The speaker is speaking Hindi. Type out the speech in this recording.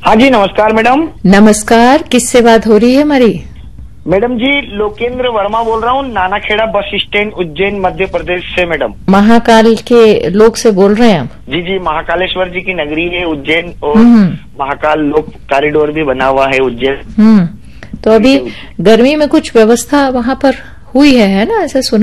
हाँ जी, नमस्कार मैडम। नमस्कार, किससे बात हो रही है हमारी? मैडम जी, लोकेंद्र वर्मा बोल रहा हूँ, नानाखेड़ा बस स्टैंड, उज्जैन, मध्य प्रदेश से मैडम। महाकाल के लोग से बोल रहे हैं आप? जी जी, महाकालेश्वर जी की नगरी है उज्जैन, और हम्म। महाकाल लोक कॉरिडोर भी बना हुआ है उज्जैन। तो अभी गर्मी में कुछ व्यवस्था वहां पर हुई है ना, ऐसा सुना